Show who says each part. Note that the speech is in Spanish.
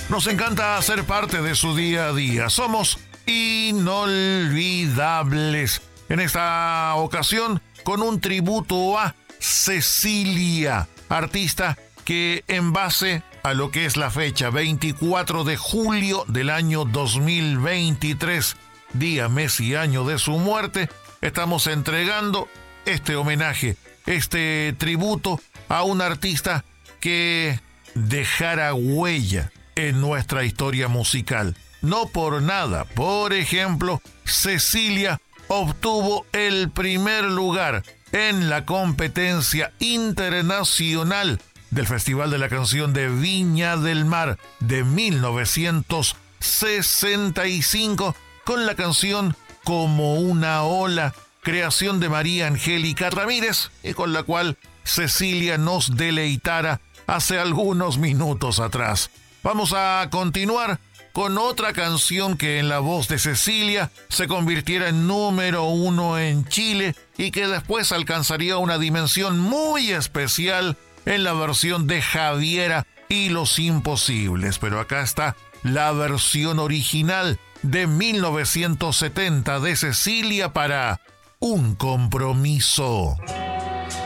Speaker 1: Nos encanta ser parte de su día a día. Somos inolvidables. En esta ocasión, con un tributo a Cecilia, artista que en base a lo que es la fecha 24 de julio del año 2023, día, mes y año de su muerte, estamos entregando este homenaje, este tributo a un artista que dejara huella en nuestra historia musical. No por nada, por ejemplo, Cecilia obtuvo el primer lugar en la competencia internacional del Festival de la Canción de Viña del Mar de 1965 con la canción Como una ola, creación de María Angélica Ramírez, y con la cual Cecilia nos deleitara hace algunos minutos atrás. Vamos a continuar con otra canción que en la voz de Cecilia se convirtiera en número 1 en Chile y que después alcanzaría una dimensión muy especial en la versión de Javiera y Los Imposibles. Pero acá está la versión original de 1970 de Cecilia para Un Compromiso.